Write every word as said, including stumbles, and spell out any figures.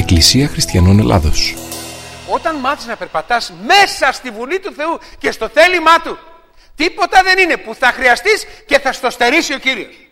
Εκκλησία Χριστιανών Ελλάδος. Όταν μάθεις να περπατάς μέσα στη Βουλή του Θεού και στο θέλημά Του, τίποτα δεν είναι που θα χρειαστείς και θα στο στερήσει ο Κύριος.